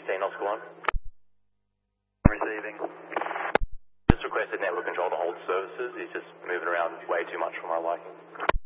15 Oscar 1. Receiving. Just requested network control to hold services. He's just moving around way too much for my liking.